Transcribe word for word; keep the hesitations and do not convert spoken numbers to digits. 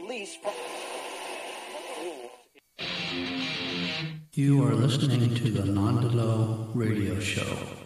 release. You are listening to the Nondelo Radio Show.